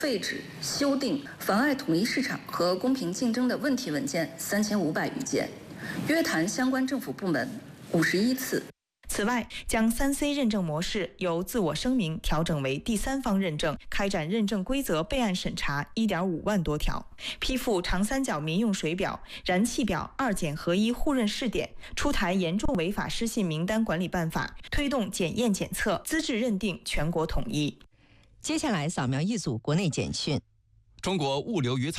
废止、修订妨碍统一市场和公平竞争的问题文件3500余件，约谈相关政府部门51次。 此外，将3C 认证模式由自我声明调整为第三方认证，开展认证规则备案审查1.5万多条，批复长三角民用水表、燃气表2检合一互认试点，出台严重违法失信名单管理办法，推动检验检测、资质认定全国统一。 接下来扫描一组国内简讯。 中国物流与